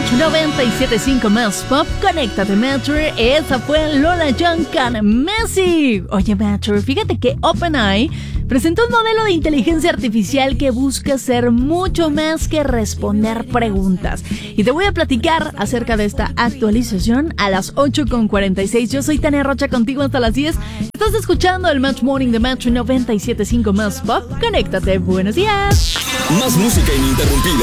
Metro 97.5 más pop. Conéctate, Metro. Esa fue Lola Young con Messi. Oye, Metro, fíjate que OpenAI presentó un modelo de inteligencia artificial que busca ser mucho más que responder preguntas. Y te voy a platicar acerca de esta actualización a las 8:46. Yo soy Tania Rocha, contigo hasta las 10. Estás escuchando el Match Morning de Metro 97.5 más pop. Conéctate, buenos días. Más música ininterrumpida.